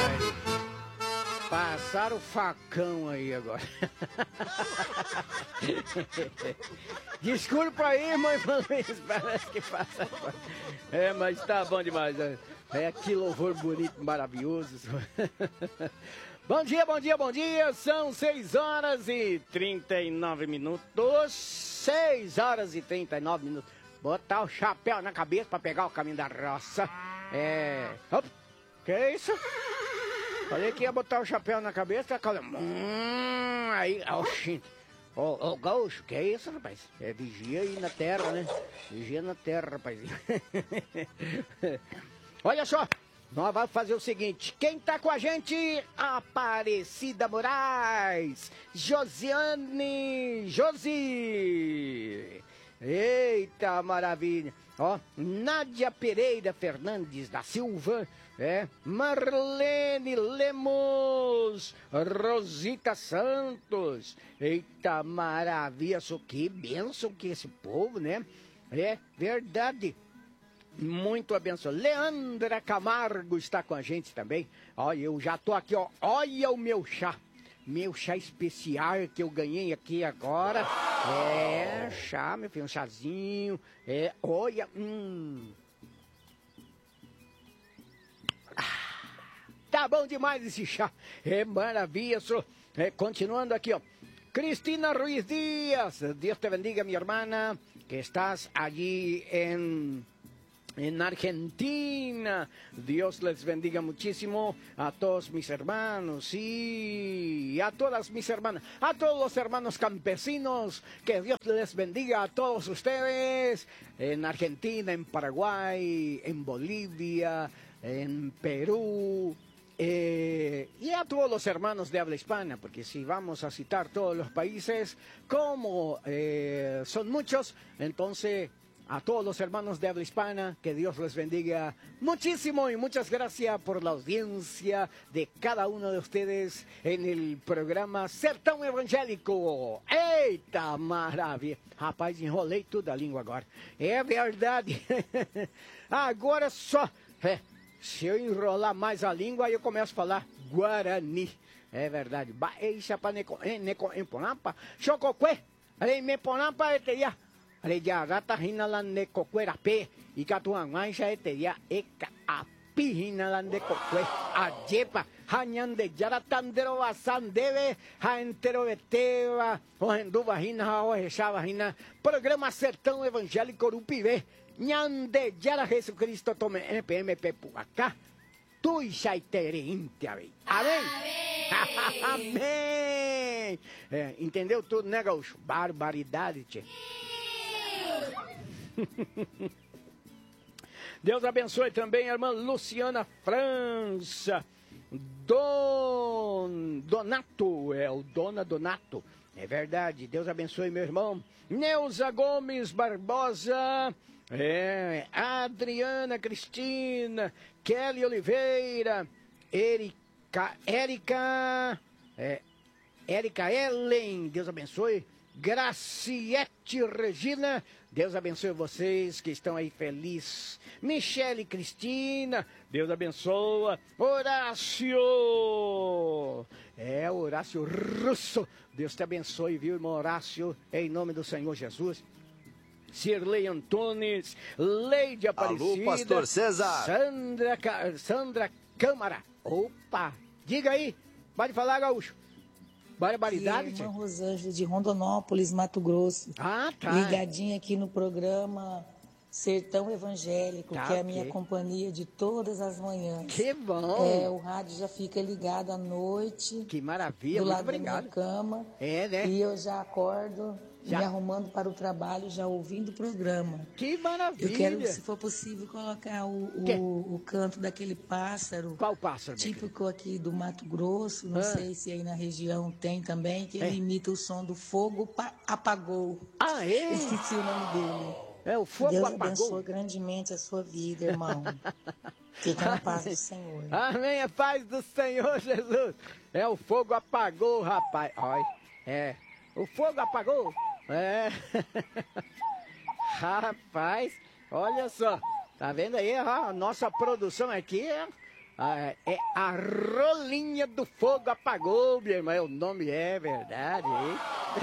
Passaram o facão aí agora. Desculpa aí, mãe Luiz, parece que passa. Mas tá bom demais. Que louvor bonito, maravilhoso. Bom dia, bom dia, bom dia. São 6 horas e 39 minutos. 6 horas e 39 minutos. Botar o chapéu na cabeça pra pegar o caminho da roça. Opa, que é isso? Falei que ia botar o chapéu na cabeça, aí, oxi. Ô, gaúcho, que é isso, rapaz? Vigia aí na terra, né? Vigia na terra, rapazinho. Olha só, nós vamos fazer o seguinte. Quem tá com a gente? Aparecida Moraes, Josiane, Josi. Eita, maravilha. Ó, Nádia Pereira Fernandes da Silva, Marlene Lemos, Rosita Santos. Eita, maravilha, que bênção que esse povo, né? É verdade. Muito abençoado. Leandra Camargo está com a gente também. Olha, eu já tô aqui, ó. Olha o meu chá. Meu chá especial que eu ganhei aqui agora. Chá, meu filho, um chazinho. Olha, tá bom demais esse chá. Maravilhoso. Continuando aqui, ó. Cristina Ruiz Díaz. Dios te bendiga, mi hermana, que estás allí en Argentina. Dios les bendiga muchísimo a todos mis hermanos y a todas mis hermanas, a todos los hermanos campesinos, que Dios les bendiga a todos ustedes en Argentina, en Paraguay, en Bolivia, en Perú. Y a todos los hermanos de habla hispana, porque si vamos a citar todos los países, como son muchos, entonces a todos los hermanos de habla hispana, que Dios les bendiga muchísimo y muchas gracias por la audiencia de cada uno de ustedes en el programa Sertão Evangélico. Eita maravilha! Rapaz, enrolei tudo a língua agora. É verdade. Agora só. Se eu enrolar mais a língua, aí eu começo a falar Guarani. É verdade. Baixa pa necoemponapa, chocoque, reimeponapa eteia. Rejagata hinala necoquerape, e catuanguancha eteia eca api hinala necoque. Ajepa, hanhande yaratandero basandeve, haentero beteva, ojenduva hina, ojechava hina. Programa Sertão Evangélico Urupivé. Nhande Yara Jesucristo tome NPMP Puacá. Tu e Chaiterinte, amém. Amém. Amém. Entendeu tudo, né, gaúcho? Barbaridade, tchê. Deus abençoe também a irmã Luciana França. Donato, o Dona Donato. É verdade, Deus abençoe meu irmão. Neuza Gomes Barbosa. Adriana Cristina, Kelly Oliveira, Érica Ellen, Deus abençoe. Graciete Regina, Deus abençoe vocês que estão aí felizes. Michele Cristina, Deus abençoa. Horácio, Horácio Russo, Deus te abençoe, viu, irmão Horácio, em nome do Senhor Jesus. Cirlei Antunes, Leide Aparecida. Alô, pastor César. Sandra Câmara. Opa, diga aí, pode falar, gaúcho. Barbaridade, irmã Rosângela de Rondonópolis, Mato Grosso. Ah, tá. Ligadinha aqui no programa Sertão Evangélico, tá, que é a minha companhia de todas as manhãs. Que bom. O rádio já fica ligado à noite. Que maravilha, do muito lado obrigado. da minha cama. Né? E eu já acordo me arrumando para o trabalho, já ouvindo o programa. Que maravilha. Eu quero, se for possível, colocar o canto daquele pássaro. Qual pássaro? Típico aqui do Mato Grosso, não sei se aí na região tem também, que ele imita o som do fogo apagou. Ah, é? Esqueci o nome dele. O fogo Deus apagou. Deus abençoe grandemente a sua vida, irmão. Fica na paz do Senhor. Amém, a paz do Senhor Jesus. O fogo apagou, rapaz. Olha, o fogo apagou. Rapaz, olha só. Tá vendo aí? A nossa produção aqui É a Rolinha do Fogo Apagou, minha irmã. O nome é verdade, hein?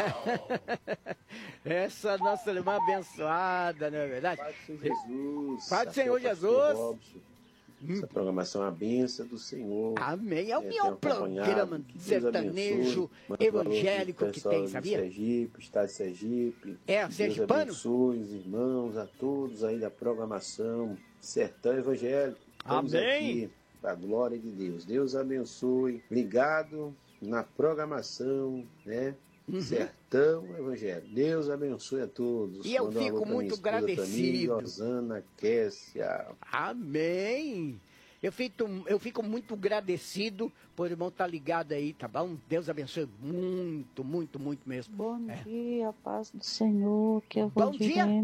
Essa nossa irmã abençoada, não é verdade? Pai do Senhor Jesus. Pai do Senhor Jesus. Essa programação é a bênção do Senhor. Amém. É o melhor programa sertanejo evangélico que tem, sabia? Sergipe, estado de Sergipe. Sergipano? Deus abençoe os irmãos, a todos aí da programação Sertão Evangélico. Estamos Amém. Aqui, para a glória de Deus. Deus abençoe. Ligado na programação, né? Sertão Evangelho. Deus abençoe a todos. E eu fico muito agradecido. Rosana, Kessia. Amém. Eu fico muito agradecido por o irmão estar ligado aí, tá bom? Deus abençoe muito, muito, muito mesmo. Bom dia, paz do Senhor, que eu vou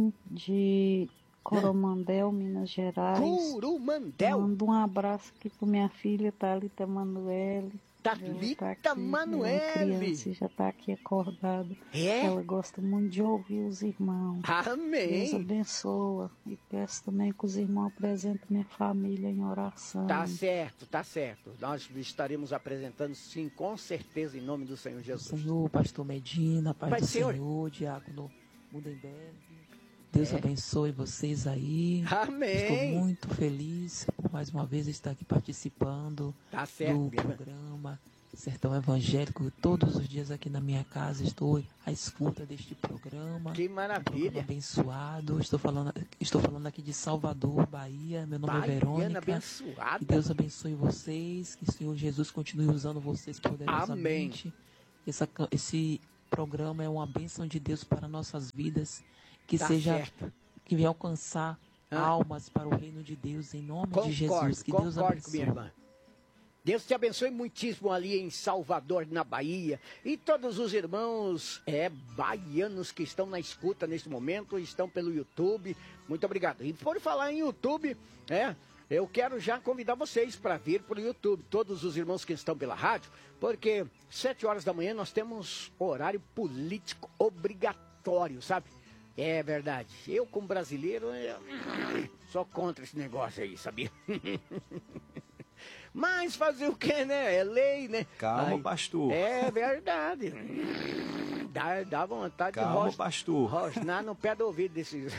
de Coromandel, Minas Gerais. Coromandel. Mando um abraço aqui para minha filha, Thalita Manoeli. Thalita Manoeli. Já está aqui acordada. Ela gosta muito de ouvir os irmãos. Amém. Deus abençoa. E peço também que os irmãos apresentem minha família em oração. Tá certo, tá certo. Nós estaremos apresentando, sim, com certeza, em nome do Senhor Jesus. Senhor, pastor Medina, Pai do Senhor, diácono Mundenberg. Deus abençoe vocês aí. Amém. Estou muito feliz por mais uma vez estar aqui participando do programa Sertão Evangélico. Todos os dias aqui na minha casa estou à escuta deste programa. Que maravilha. Programa abençoado. Estou falando aqui de Salvador, Bahia. Meu nome é Verônica. Abençoada. Que Deus abençoe vocês. Que o Senhor Jesus continue usando vocês poderosamente. Amém. Esse programa é uma bênção de Deus para nossas vidas. Que que venha alcançar almas para o reino de Deus, em nome de Jesus. Que Deus abençoe. Minha irmã. Deus te abençoe muitíssimo ali em Salvador, na Bahia. E todos os irmãos baianos que estão na escuta neste momento, estão pelo YouTube. Muito obrigado. E por falar em YouTube, eu quero já convidar vocês para vir para o YouTube, todos os irmãos que estão pela rádio, porque 7 horas da manhã nós temos horário político obrigatório, sabe? É verdade. Eu, como brasileiro, sou contra esse negócio aí, sabia? Mas fazer o quê, né? É lei, né? Calma, pastor. É verdade. Dá vontade de rosnar no pé do ouvido desses.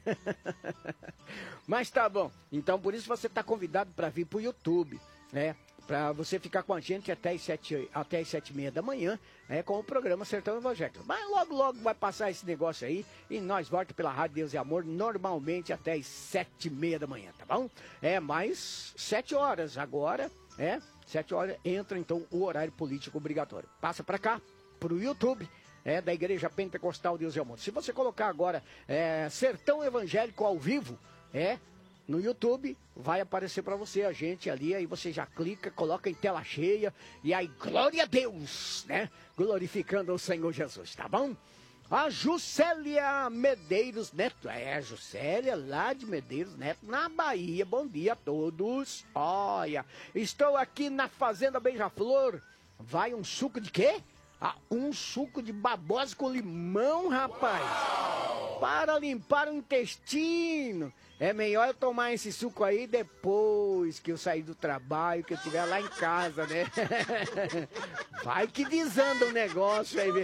Mas tá bom. Então, por isso você tá convidado para vir pro YouTube, né? Para você ficar com a gente até as 7h30 da manhã, com o programa Sertão Evangélico. Mas logo vai passar esse negócio aí e nós voltamos pela Rádio Deus e Amor normalmente até as 7h30 da manhã, tá bom? Mais 7 horas agora, 7 horas entra então o horário político obrigatório. Passa para cá, pro YouTube, da Igreja Pentecostal Deus e Amor. Se você colocar agora Sertão Evangélico ao vivo, no YouTube, vai aparecer para você a gente ali, aí você já clica, coloca em tela cheia, e aí, glória a Deus, né? Glorificando o Senhor Jesus, tá bom? A Juscelia Medeiros Neto, a Juscelia lá de Medeiros Neto, na Bahia, bom dia a todos. Olha, estou aqui na Fazenda Beija-Flor, vai um suco de quê? Um suco de babosa com limão, rapaz, para limpar o intestino. É melhor eu tomar esse suco aí depois que eu sair do trabalho, que eu estiver lá em casa, né? Vai que desanda o negócio aí,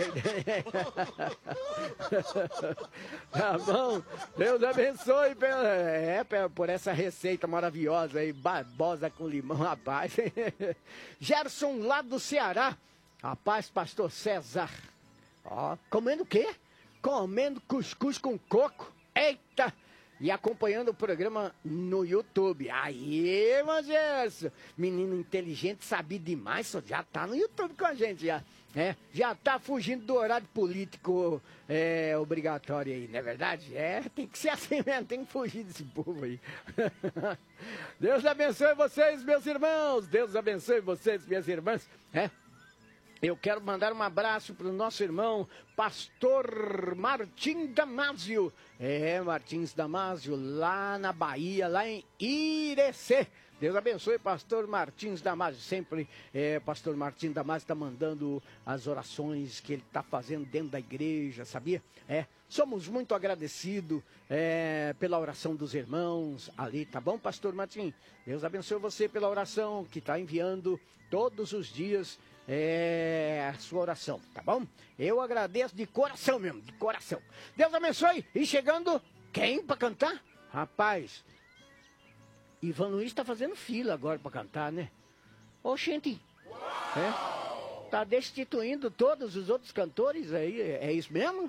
tá bom? Deus abençoe por essa receita maravilhosa aí, babosa com limão, rapaz. Gerson lá do Ceará. Rapaz, pastor César. Comendo o quê? Comendo cuscuz com coco. Eita! E acompanhando o programa no YouTube. Aí, Gerson, menino inteligente, sabido demais, só já tá no YouTube com a gente, já. Já tá fugindo do horário político obrigatório aí, não é verdade? Tem que ser assim mesmo, tem que fugir desse povo aí. Deus abençoe vocês, meus irmãos. Deus abençoe vocês, minhas irmãs. Eu quero mandar um abraço para o nosso irmão, pastor Martim Damásio. Martins Damásio, lá na Bahia, lá em Irecê. Deus abençoe, pastor Martins Damasio. Sempre, pastor Martins Damasio está mandando as orações que ele está fazendo dentro da igreja, sabia? Somos muito agradecidos pela oração dos irmãos ali, tá bom, pastor Martins? Deus abençoe você pela oração que está enviando todos os dias a sua oração, tá bom? Eu agradeço de coração mesmo, de coração. Deus abençoe. E chegando, quem para cantar? Rapaz, Ivan Luiz está fazendo fila agora para cantar, né? Ô, gente, tá destituindo todos os outros cantores aí, é isso mesmo?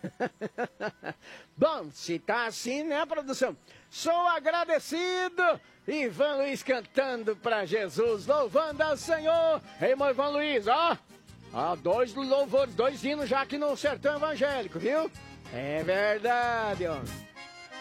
Bom, se tá assim, né, produção? Sou agradecido. Ivan Luiz cantando para Jesus, louvando ao Senhor. Ei, irmão Ivan Luiz, ó. 2 louvores, 2 hinos já aqui no Sertão Evangélico, viu? É verdade, ó.